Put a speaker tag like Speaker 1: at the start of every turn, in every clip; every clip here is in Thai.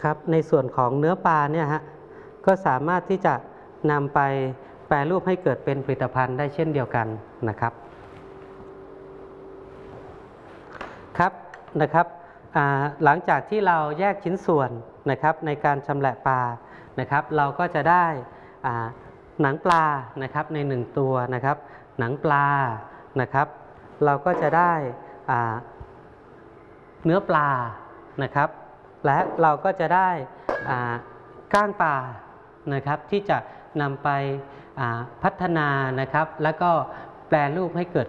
Speaker 1: ครับในส่วนของเนื้อปลาเนี่ยฮะก็สามารถที่จะนำไปแปรรูปให้เกิดเป็นผลิตภัณฑ์ได้เช่นเดียวกันนะครับนะครับหลังจากที่เราแยกชิ้นส่วนนะครับในการชำแหละปลานะครับเราก็จะได้หนังปลานะครับใน1ตัวนะครับหนังปลานะครับเราก็จะได้เนื้อปลานะครับและเราก็จะได้ก้างปลานะครับที่จะนำไปพัฒนานะครับแล้วก็แปรรูปให้เกิด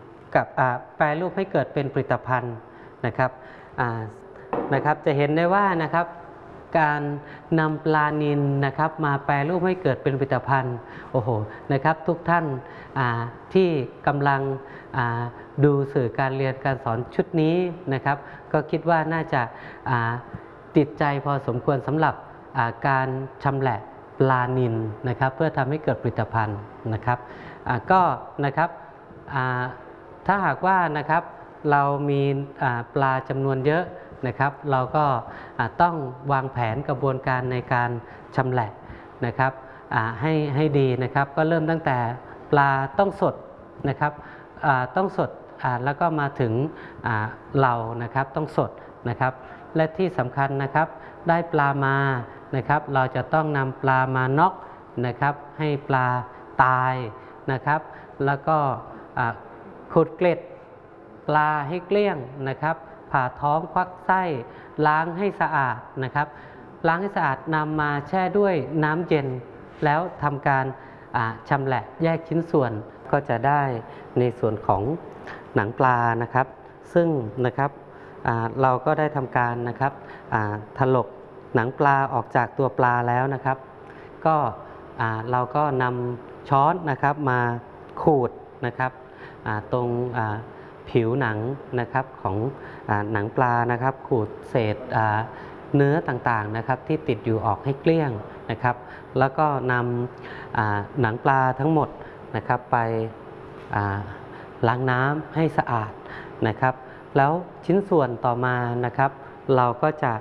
Speaker 1: เป็นผลิตภัณฑ์นะครับจะเห็นได้ว่านะครับการนำปลานิลนะครับมาแปรรูปให้เกิดเป็นผลิตภัณฑ์โอ้โหนะครับทุกท่านที่กำลังดูสื่อการเรียนการสอนชุดนี้นะครับก็คิดว่าน่าจะติดใจพอสมควรสำหรับการชำแหละปลานิลนะครับเพื่อทำให้เกิดผลิตภัณฑ์นะครับก็นะครับถ้าหากว่านะครับเรามีปลาจำนวนเยอะนะครับเราก็ต้องวางแผนกระบวนการในการชำแหละนะครับให้ดีนะครับก็เริ่มตั้งแต่ปลาต้องสดนะครับต้องสดแล้วก็มาถึงเรานะครับต้องสดนะครับและที่สำคัญนะครับได้ปลามานะครับเราจะต้องนำปลามาน็อกนะครับให้ปลาตายนะครับแล้วก็ขูดเกล็ดปลาให้เกลี้ยงนะครับผ่าท้องควักไส้ล้างให้สะอาดนะครับล้างให้สะอาดนำมาแช่ด้วยน้ำเย็นแล้วทำการชำแหละแยกชิ้นส่วนก็จะได้ในส่วนของหนังปลานะครับซึ่งนะครับเราก็ได้ทำการนะครับถลกหนังปลาออกจากตัวปลาแล้วนะครับก็เราก็นำช้อนนะครับมาขูดนะครับตรงผิวหนังนะครับของหนังปลานะครับขูดเศษเนื้อต่างๆนะครับที่ติดอยู่ออกให้เกลี้ยงนะครับแล้วก็นำหนังปลาทั้งหมดนะครับไปล้างน้ำให้สะอาดนะครับแล้วชิ้นส่วนต่อมานะครับเราก็จะ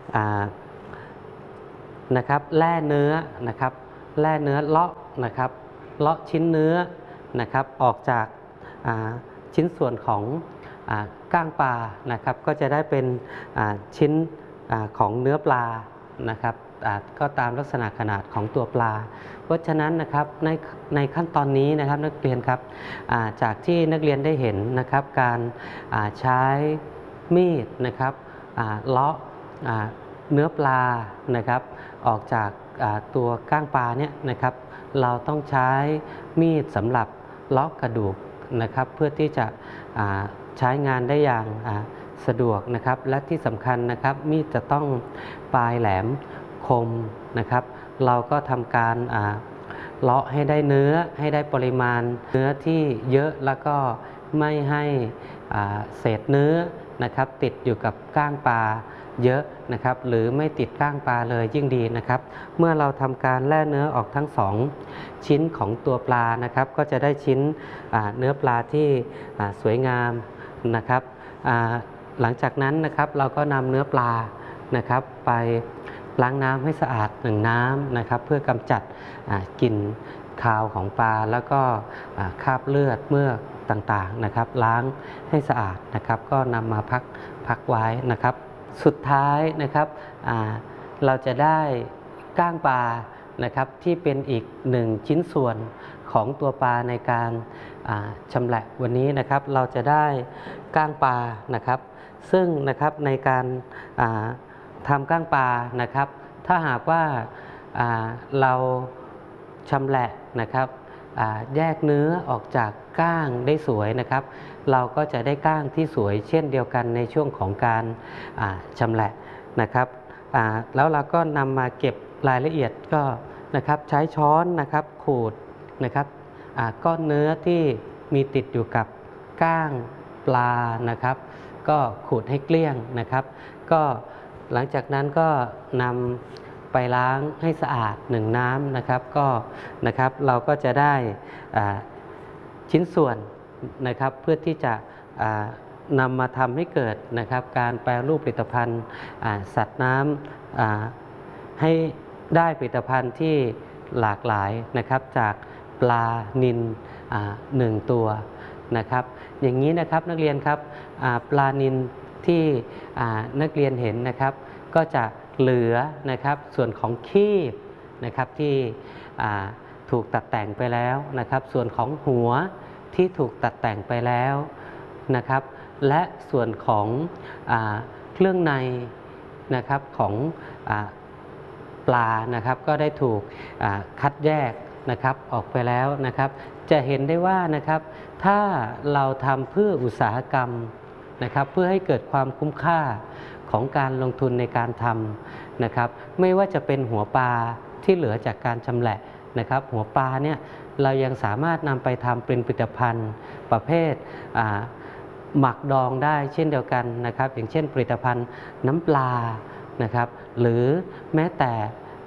Speaker 1: นะครับแล่เนื้อนะครับแล่เนื้อเลาะนะครับเลาะชิ้นเนื้อนะครับออกจากชิ้นส่วนของก้างปลานะครับก็จะได้เป็นชิ้นของเนื้อปลานะครับก็ตามลักษณะขนาดของตัวปลาเพราะฉะนั้นนะครับในขั้นตอนนี้นะครับนักเรียนครับจากที่นักเรียนได้เห็นนะครับการใช้มีดนะครับเลาะเนื้อปลานะครับออกจากตัวก้างปลาเนี่ยนะครับเราต้องใช้มีดสำหรับเลาะกระดูกนะครับเพื่อที่จะใช้งานได้อย่างสะดวกนะครับและที่สำคัญนะครับมีดจะต้องปลายแหลมคมนะครับเราก็ทำการเลาะให้ได้เนื้อให้ได้ปริมาณเนื้อที่เยอะแล้วก็ไม่ให้เศษเนื้อนะครับติดอยู่กับก้างปลาเยอะนะครับหรือไม่ติดก้างปลาเลยยิ่งดีนะครับเมื่อเราทำการแล่เนื้อออกทั้ง2ชิ้นของตัวปลานะครับก็จะได้ชิ้นเนื้อปลาที่สวยงามนะครับหลังจากนั้นนะครับเราก็นำเนื้อปลานะครับไปล้างน้ำให้สะอาด1น้ำนะครับเพื่อกำจัดกลิ่นคาวของปลาแล้วก็คราบเลือดเมือกต่างๆนะครับล้างให้สะอาดนะครับก็นำมาพักไว้นะครับสุดท้ายนะครับเราจะได้ก้างปลานะครับที่เป็นอีก1ชิ้นส่วนของตัวปลาในการชำแหละวันนี้นะครับเราจะได้ก้างปลานะครับซึ่งนะครับในการทำก้างปลานะครับถ้าหากว่าเราชำแหละนะครับแยกเนื้อออกจากก้างได้สวยนะครับเราก็จะได้ก้างที่สวยเช่นเดียวกันในช่วงของการชำแหละนะครับแล้วเราก็นำมาเก็บรายละเอียดก็นะครับใช้ช้อนนะครับขูดนะครับก้อนเนื้อที่มีติดอยู่กับก้างปลานะครับก็ขูดให้เกลี้ยงนะครับก็หลังจากนั้นก็นำไปล้างให้สะอาด1น้ำนะครับก็นะครับเราก็จะได้ชิ้นส่วนนะครับเพื่อที่จะนำมาทำให้เกิดนะครับการแปรรูปผลิตภัณฑ์สัตว์น้ำให้ได้ผลิตภัณฑ์ที่หลากหลายนะครับจากปลานิล1 ตัวนะครับอย่างนี้นะครับนักเรียนครับปลานิลที่นักเรียนเห็นนะครับก็จะเหลือนะครับส่วนของคีบนะครับที่ถูกตัดแต่งไปแล้วนะครับส่วนของหัวที่ถูกตัดแต่งไปแล้วนะครับและส่วนของเครื่องในนะครับของปลานะครับก็ได้ถูกคัดแยกนะครับออกไปแล้วนะครับจะเห็นได้ว่านะครับถ้าเราทำเพื่ออุตสาหกรรมนะครับเพื่อให้เกิดความคุ้มค่าของการลงทุนในการทำนะครับไม่ว่าจะเป็นหัวปลาที่เหลือจากการชำแหละนะครับหัวปลาเนี่ยเรายังสามารถนำไปทำเป็นผลิตภัณฑ์ประเภทหมักดองได้เช่นเดียวกันนะครับอย่างเช่นผลิตภัณฑ์น้ำปลานะครับหรือแม้แต่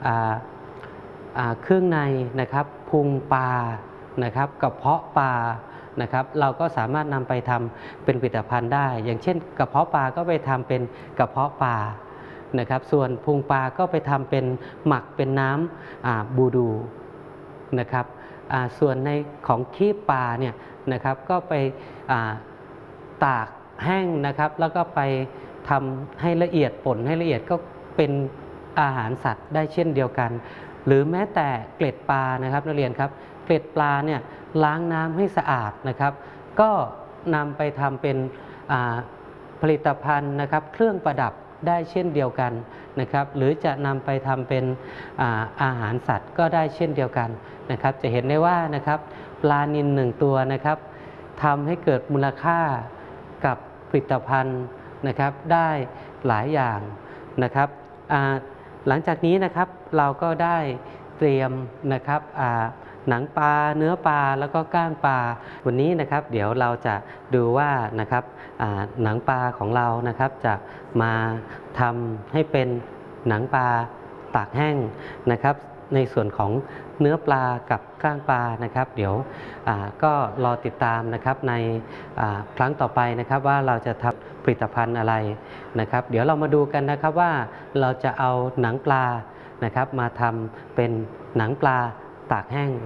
Speaker 1: เครื่องในนะครับพุงปลานะครับกระเพาะปลานะครับเราก็สามารถนำไปทำเป็นผลิตภัณฑ์ได้อย่างเช่นกระเพาะปลาก็ไปทำเป็นกระเพาะปลานะครับส่วนพุงปลาก็ไปทำเป็นหมักเป็นน้ำบูดูนะครับส่วนในของขี้ปลาเนี่ยนะครับก็ไปตากแห้งนะครับแล้วก็ไปทำให้ละเอียดป่นให้ละเอียดก็เป็นอาหารสัตว์ได้เช่นเดียวกันหรือแม้แต่เกล็ดปลานะครับนักเรียนครับเกล็ดปลาเนี่ยล้างน้ำให้สะอาดนะครับก็นำไปทำเป็นผลิตภัณฑ์นะครับเครื่องประดับได้เช่นเดียวกันนะครับหรือจะนำไปทำเป็นอาหารสัตว์ก็ได้เช่นเดียวกันนะครับจะเห็นได้ว่านะครับปลานิล1 ตัวนะครับทำให้เกิดมูลค่ากับผลิตภัณฑ์นะครับได้หลายอย่างนะครับหลังจากนี้นะครับเราก็ได้เตรียมนะครับหนังปลาเนื้อปลาแล้วก็ก้างปลาวันนี้นะครับเดี๋ยวเราจะดูว่านะครับหนังปลาของเรานะครับจะมาทำให้เป็นหนังปลาตากแห้งนะครับในส่วนของเนื้อปลากับก้างปลานะครับเดี๋ยวก็รอติดตามนะครับในครั้งต่อไปนะครับว่าเราจะทำผลิตภัณฑ์อะไรนะครับเดี๋ยวเรามาดูกันนะครับว่าเราจะเอาหนังปลานะครับมาทำเป็นหนังปลาตากแห้ง